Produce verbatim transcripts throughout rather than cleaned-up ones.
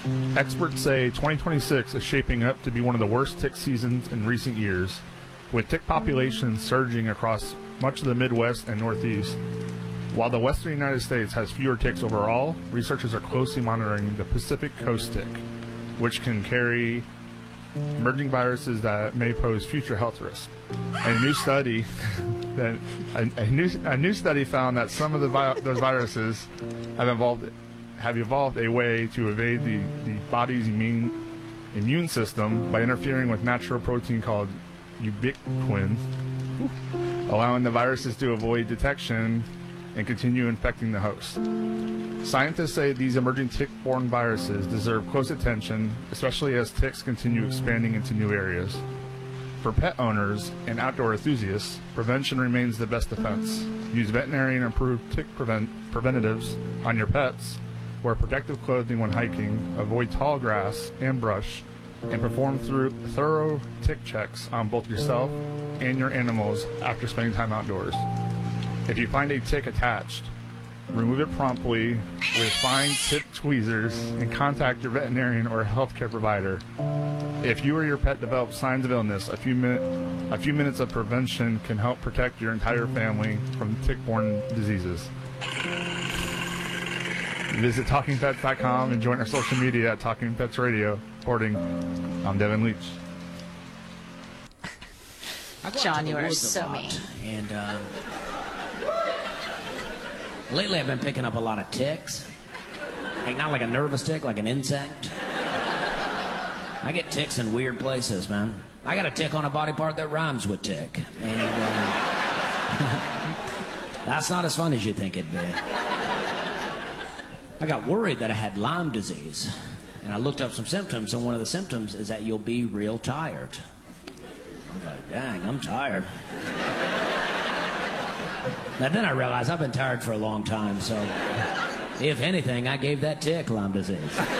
Experts say twenty twenty-six is shaping up to be one of the worst tick seasons in recent years, with tick populations surging across much of the Midwest and Northeast. While the western United States has fewer ticks overall, researchers are closely monitoring the Pacific Coast tick, which can carry emerging viruses that may pose future health risks. A new study that a, a new a new study found that some of the vi- those viruses have evolved have evolved a way to evade the, the body's immune immune system by interfering with natural protein called ubiquitin, allowing the viruses to avoid detection and continue infecting the host. Scientists say these emerging tick-borne viruses deserve close attention, especially as ticks continue expanding into new areas. For pet owners and outdoor enthusiasts, prevention remains the best defense. Use veterinarian-approved tick prevent- preventatives on your pets, wear protective clothing when hiking, avoid tall grass and brush, and perform through thorough tick checks on both yourself and your animals after spending time outdoors. If you find a tick attached, remove it promptly with fine tip tweezers and contact your veterinarian or healthcare provider. If you or your pet develop signs of illness, a few, min- a few minutes of prevention can help protect your entire family from tick-borne diseases. Visit talking pets dot com and join our social media at Talking Pets Radio. Reporting, I'm Devin Leach. John, you are so mean. And uh, lately I've been picking up a lot of ticks. Like not like a nervous tick, like an insect. I get ticks in weird places, man. I got a tick on a body part that rhymes with tick. And uh, that's not as fun as you think it'd be. I got worried that I had Lyme disease. And I looked up some symptoms, and one of the symptoms is that you'll be real tired. I'm like, dang, I'm tired. Now then I realized I've been tired for a long time, so if anything, I gave that tick Lyme disease.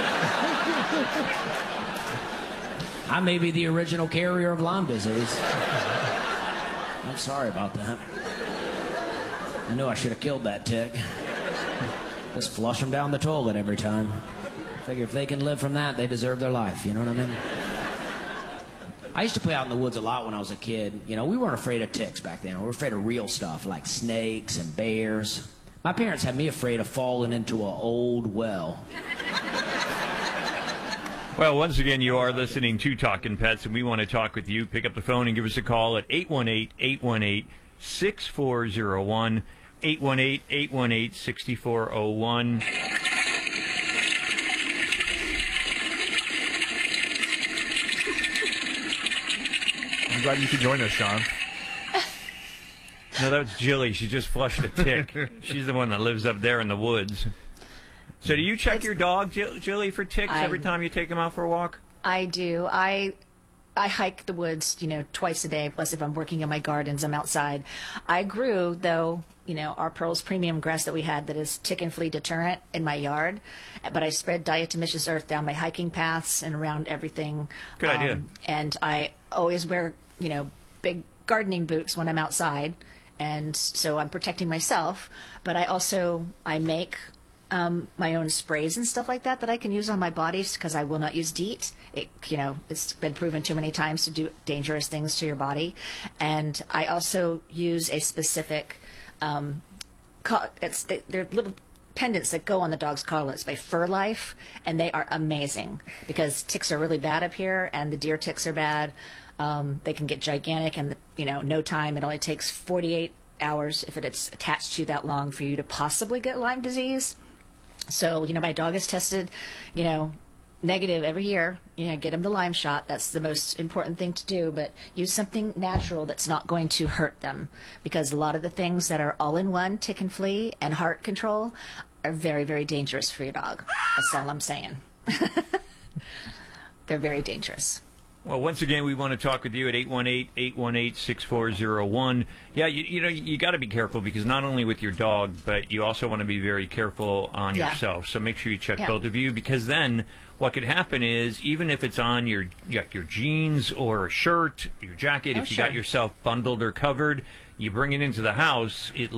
I may be the original carrier of Lyme disease. I'm sorry about that. I knew I should have killed that tick. Just flush them down the toilet every time. Figure if they can live from that, they deserve their life, you know what I mean? I used to play out in the woods a lot when I was a kid. You know, we weren't afraid of ticks back then. We were afraid of real stuff like snakes and bears. My parents had me afraid of falling into an old well. Well, once again, you are listening to Talking Pets, and we want to talk with you. Pick up the phone and give us a call at eight one eight, eight one eight, six four zero one, eight one eight, eight one eight, six four zero one. I'm glad you could join us, Sean. No, that's Jilly. She just flushed a tick. She's the one that lives up there in the woods. So do you check it's, your dog, Jill, Jilly, for ticks I, every time you take him out for a walk? I do. I I hike the woods, you know, twice a day. Plus, if I'm working in my gardens, I'm outside. I grew, though, you know, our Pearls premium grass that we had that is tick and flea deterrent in my yard. But I spread diatomaceous earth down my hiking paths and around everything. Good um, idea. And I always wear, you know, big gardening boots when I'm outside. And so I'm protecting myself. But I also, I make um, my own sprays and stuff like that that I can use on my body because I will not use DEET. It, you know, it's been proven too many times to do dangerous things to your body. And I also use a specific, um, co- it's, they're little pendants that go on the dog's collar. It's by Fur Life, and they are amazing because ticks are really bad up here, and the deer ticks are bad. Um, they can get gigantic, and you know, no time. It only takes forty-eight hours if it's attached to you that long for you to possibly get Lyme disease. So, you know, my dog is tested, you know, negative every year. You know, get him the Lyme shot. That's the most important thing to do. But use something natural that's not going to hurt them, because a lot of the things that are all-in-one, tick and flea and heart control, are very, very dangerous for your dog. That's all I'm saying. They're very dangerous. Well, once again, we want to talk with you at eight one eight, eight one eight, six four zero one. Yeah, you, you know, you got to be careful because not only with your dog, but you also want to be very careful on yeah. yourself. So make sure you check yeah. both of you, because then what could happen is, even if it's on your your, your jeans or a shirt, your jacket, oh, if you sure. got yourself bundled or covered, you bring it into the house, it